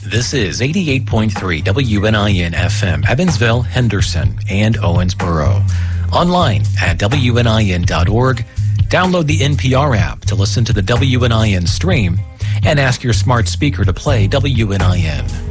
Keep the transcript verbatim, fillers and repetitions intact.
This is eighty-eight point three W N I N F M, Evansville, Henderson, and Owensboro. Online at W N I N dot org. Download the N P R app to listen to the W N I N stream and ask your smart speaker to play W N I N.